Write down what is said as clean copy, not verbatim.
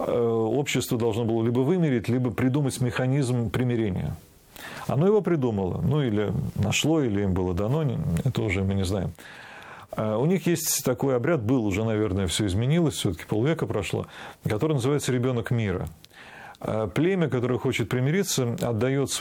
общество должно было либо вымереть, либо придумать механизм примирения. Оно его придумало, ну или нашло, или им было дано, это уже мы не знаем. У них есть такой обряд, был уже, наверное, все изменилось, все-таки полвека прошло, который называется «ребенок мира». Племя, которое хочет примириться, отдает